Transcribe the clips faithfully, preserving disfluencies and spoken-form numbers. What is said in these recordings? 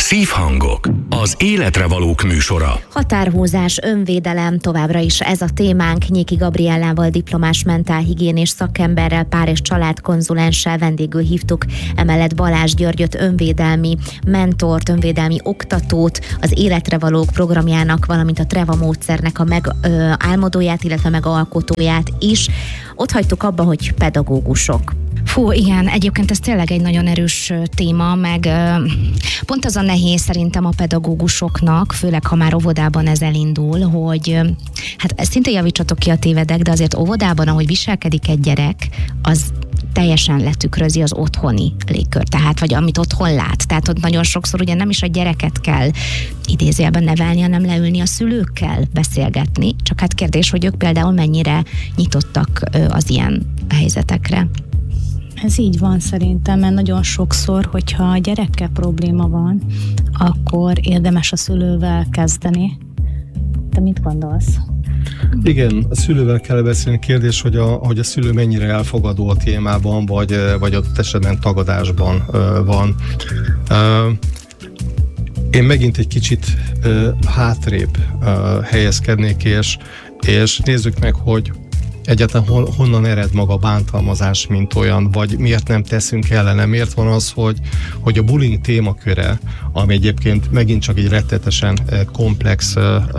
Szívhangok, az életre valók műsora. Határhúzás, önvédelem, továbbra is ez a témánk. Nyéki Gabriellával, diplomás mentálhigiénés szakemberrel, pár- és családkonzulenssel vendégül hívtuk emellett Balázs Györgyöt, önvédelmi mentort, önvédelmi oktatót, az életre valók programjának, valamint a Treva módszernek a megálmodóját, illetve megalkotóját is. Ott hagytuk abba, hogy pedagógusok. Fú, igen, egyébként ez tényleg egy nagyon erős téma, meg pont az a nehéz szerintem a pedagógusoknak, főleg ha már óvodában ez elindul, hogy hát szinte javítsatok ki, a tévedek, de azért óvodában, ahogy viselkedik egy gyerek, az teljesen letükrözi az otthoni légkör, tehát vagy amit otthon lát. Tehát ott nagyon sokszor ugye nem is a gyereket kell idézőjelben nevelni, hanem leülni a szülőkkel beszélgetni. Csak hát kérdés, hogy ők például mennyire nyitottak az ilyen helyzetekre. Ez így van szerintem, mert nagyon sokszor, hogyha a gyerekkel probléma van, akkor érdemes a szülővel kezdeni. Te mit gondolsz? Igen, a szülővel kell beszélni. Kérdés, hogy a, hogy a szülő mennyire elfogadó a témában, vagy, vagy adott esetben tagadásban uh, van. Uh, én megint egy kicsit uh, hátrébb uh, helyezkednék, és, és nézzük meg, hogy egyáltalán hon, honnan ered maga a bántalmazás, mint olyan, vagy miért nem teszünk ellene, miért van az, hogy, hogy a bullying témaköre, ami egyébként megint csak egy rettetesen komplex,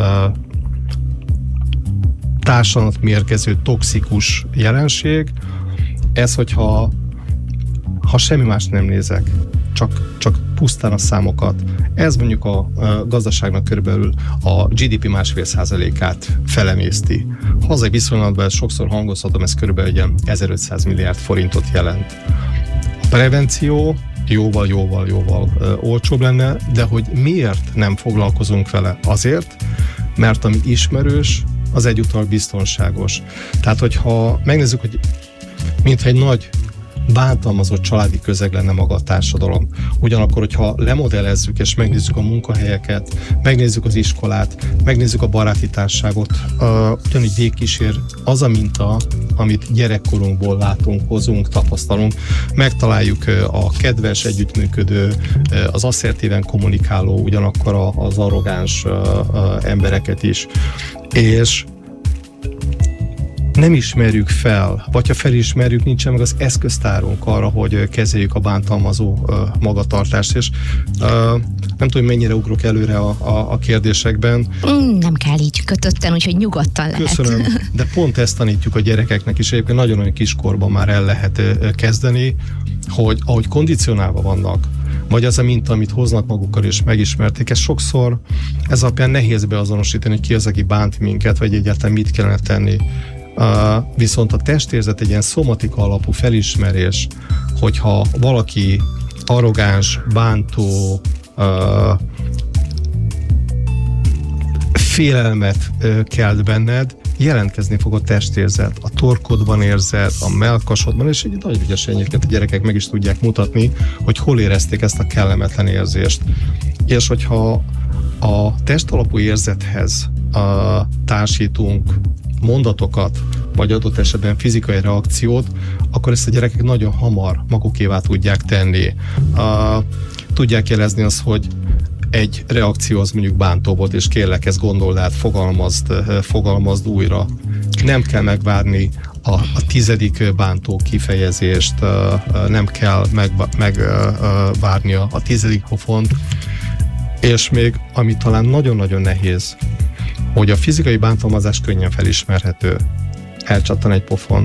társadalmat mérgező, toxikus jelenség, ez, hogyha ha semmi más nem nézek, csak, csak pusztán a számokat. Ez mondjuk a, a gazdaságnak körülbelül a gé dé pé másfél százalékát felemészti. Hazai viszonylatban sokszor hangozhatom, ez körülbelül ezerötszáz milliárd forintot jelent. A prevenció jóval, jóval, jóval ö, olcsóbb lenne, de hogy miért nem foglalkozunk vele? Azért, mert ami ismerős, az egyúttal biztonságos. Tehát, hogyha megnézzük, hogy mintha egy nagy bántalmazott családi közeg lenne maga a társadalom. Ugyanakkor, hogyha lemodellezzük és megnézzük a munkahelyeket, megnézzük az iskolát, megnézzük a baráti társágot, ugyanígy végigkísér az a minta, amit gyerekkorunkból látunk, hozunk, tapasztalunk, megtaláljuk a kedves, együttműködő, az asszertíven kommunikáló, ugyanakkor az arrogáns embereket is. És nem ismerjük fel, vagy ha felismerjük, nincsen meg az eszköztárunk arra, hogy kezeljük a bántalmazó uh, magatartást, és uh, nem tudom, mennyire ugrok előre a, a, a kérdésekben. Mm, nem kell így kötötten, úgyhogy nyugodtan lehet. Köszönöm, de pont ezt tanítjuk a gyerekeknek is, egyébként nagyon-nagyon kiskorban már el lehet uh, kezdeni, hogy ahogy kondicionálva vannak, vagy az a minta, amit hoznak magukkal és megismerték, ez sokszor ez alapján nehéz beazonosítani, hogy ki az, aki bánt minket, vagy egyáltalán mit kellene tenni. Uh, viszont a testérzet egy ilyen szomatika alapú felismerés, hogyha valaki arrogáns, bántó, uh, félelmet uh, kelt benned, jelentkezni fog a testérzet, a torkodban érzed, a mellkasodban, és egy nagy ügyesen egyébként a gyerekek meg is tudják mutatni, hogy hol érezték ezt a kellemetlen érzést. És hogyha a testalapú érzethez uh, társítunk mondatokat, vagy adott esetben fizikai reakciót, akkor ezt a gyerekek nagyon hamar magukévá tudják tenni. Uh, tudják jelezni azt, hogy egy reakció az mondjuk bántó volt, és kérlek, ezt gondold át, fogalmazd, fogalmazd újra. Nem kell megvárni a, a tizedik bántó kifejezést, uh, nem kell megvárni meg, uh, a tizedik pofont, és még, ami talán nagyon-nagyon nehéz, hogy a fizikai bántalmazás könnyen felismerhető. Elcsattan egy pofon.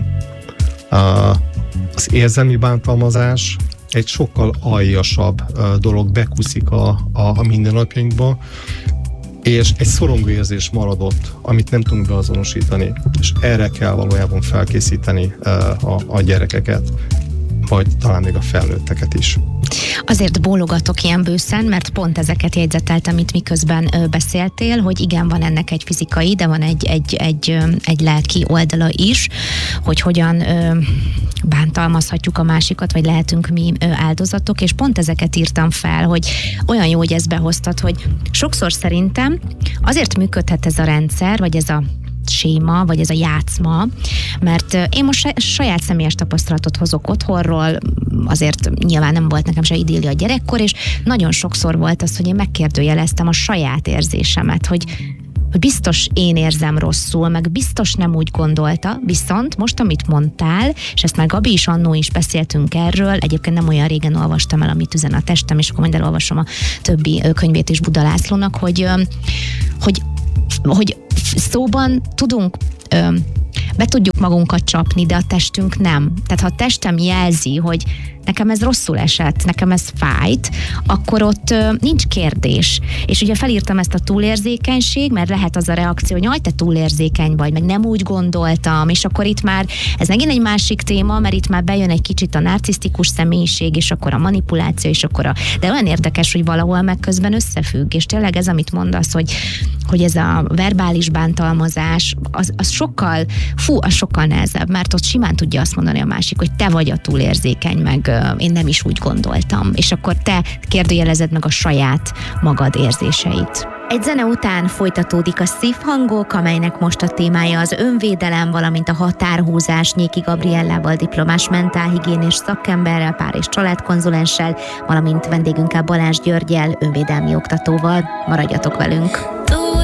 Az érzelmi bántalmazás egy sokkal aljasabb dolog, bekuszik a, a, a mindennapjainkba, és egy szorongó érzés maradott, amit nem tudunk beazonosítani, és erre kell valójában felkészíteni a, a gyerekeket, vagy talán még a felnőtteket is. Azért bólogatok ilyen bőszen, mert pont ezeket jegyzeteltem itt, miközben ö, beszéltél, hogy igen, van ennek egy fizikai, de van egy, egy, egy, ö, egy lelki oldala is, hogy hogyan ö, bántalmazhatjuk a másikat, vagy lehetünk mi ö, áldozatok, és pont ezeket írtam fel, hogy olyan jó, hogy ezt behoztad, hogy sokszor szerintem azért működhet ez a rendszer, vagy ez a séma, vagy ez a játszma, mert én most saját személyes tapasztalatot hozok otthonról, azért nyilván nem volt nekem se idilli a gyerekkor, és nagyon sokszor volt az, hogy én megkérdőjeleztem a saját érzésemet, hogy hogy biztos én érzem rosszul, meg biztos nem úgy gondolta, viszont most, amit mondtál, és ezt már Gabi is annó is beszéltünk erről, egyébként nem olyan régen olvastam el, amit üzen a testem, és akkor majd elolvasom a többi könyvét is Buda Lászlónak, hogy, hogy, hogy szóban tudunk be tudjuk magunkat csapni, de a testünk nem. Tehát ha a testem jelzi, hogy nekem ez rosszul esett, nekem ez fájt, akkor ott ö, nincs kérdés. És ugye felírtam ezt a túlérzékenység, mert lehet az a reakció, hogy jaj, te túlérzékeny vagy, meg nem úgy gondoltam, és akkor itt már, ez megint egy másik téma, mert itt már bejön egy kicsit a narcisztikus személyiség, és akkor a manipuláció, és akkor a... De olyan érdekes, hogy valahol meg közben összefügg, és tényleg ez, amit mondasz, hogy, hogy ez a verbális bántalmazás, az, az sokkal, fú, az sokkal nehezebb, mert ott simán tudja azt mondani a másik, hogy te vagy a túlérzékeny, meg én nem is úgy gondoltam, és akkor te kérdőjelezed meg a saját magad érzéseit. Egy zene után folytatódik a Szívhangok, amelynek most a témája az önvédelem, valamint a határhúzás Nyéki Gabriellával, diplomás mentálhigiénés szakemberrel, pár- és családkonzulenssel, valamint vendégünkkel Balázs Györggyel, önvédelmi oktatóval. Maradjatok velünk!